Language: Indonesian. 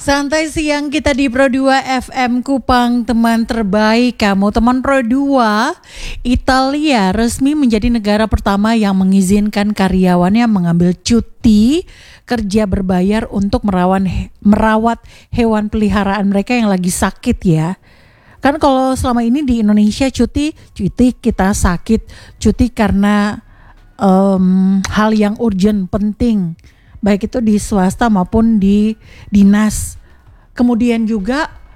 Santai siang kita di Pro 2 FM Kupang, teman terbaik kamu. Teman Pro 2, Italia resmi menjadi negara pertama yang mengizinkan karyawannya mengambil cuti kerja berbayar untuk merawat hewan peliharaan mereka yang lagi sakit ya. Kan kalau selama ini di Indonesia cuti kita sakit, cuti karena hal yang urgent, penting, baik itu di swasta maupun di dinas. Kemudian juga